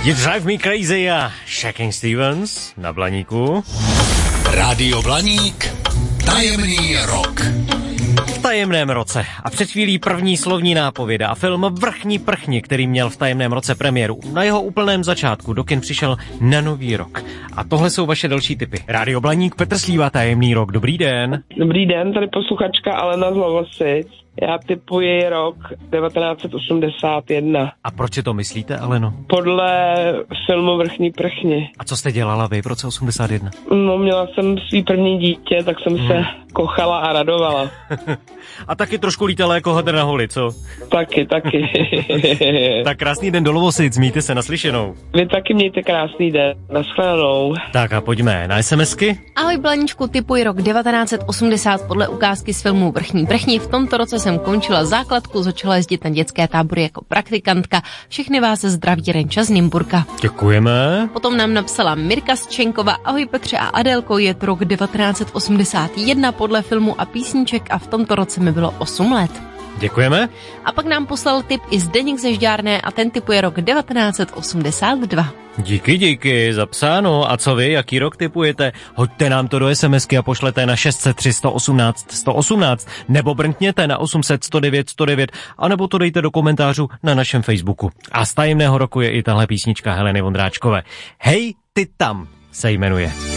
You Drive Me Crazy a Shaking Stevens na Blaníku. Rádio Blaník, tajemný rok. V tajemném roce a před chvílí první slovní nápověda a film Vrchní prchni, který měl v tajemném roce premiéru. Na jeho úplném začátku do kin přišel na Nový rok. A tohle jsou vaše další tipy. Rádio Blaník, Petr Slíva, tajemný rok. Dobrý den. Dobrý den, tady posluchačka Alena z Lovosic. Já tipuji rok 1981. A proč si to myslíte, Aleno? Podle filmu Vrchní prchni. A co jste dělala vy v roce 81? No, měla jsem svý první dítě, tak jsem se kochala a radovala. A taky trošku lítala jako hadr na holi, co? Taky. Tak krásný den do Lovosic, mějte se, naslyšenou. Vy taky mějte krásný den, nashledanou. Tak a pojďme na SMSky. Ahoj Blaníčku, tipuji rok 1980 podle ukázky z filmu Vrchní prchni. V tomto roce jsem končila základku, začala jezdit na dětské tábory jako praktikantka. Všechny vás zdraví Renča z Nymburka. Děkujeme. Potom nám napsala Mirka Stčenkova. Ahoj Petře a Adélko, je to rok 1981 podle filmu a písniček a v tomto roce mi bylo 8 let. Děkujeme. A pak nám poslal tip i Zdeněk ze Žďárné a ten tipuje rok 1982. Díky, zapsáno. A co vy, jaký rok tipujete? Hoďte nám to do SMSky a pošlete na 603 118 118 nebo brnkněte na 800 109 109 a nebo to dejte do komentářů na našem Facebooku. A z tajemného roku je i tahle písnička Heleny Vondráčkové. Hej, ty tam se jmenuje.